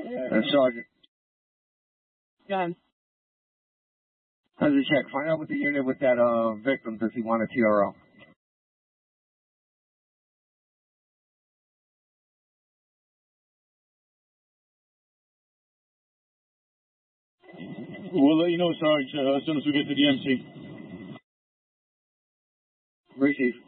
Sergeant. Go ahead. How's the check? Find out with the unit with that victim. Does he want a TRO? We'll let you know, Sarge, as soon as we get to the MC. Receive.